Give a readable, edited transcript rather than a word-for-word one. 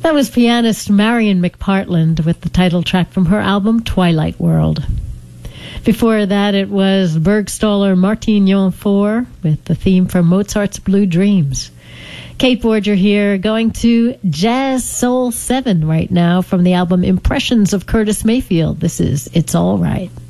That was pianist Marion McPartland with the title track from her album Twilight World. Before that, it was Bergstoller Martignon 4 with the theme from Mozart's Blue Dreams. Kate Borger here, going to Jazz Soul 7 right now from the album Impressions of Curtis Mayfield. This is It's All Right.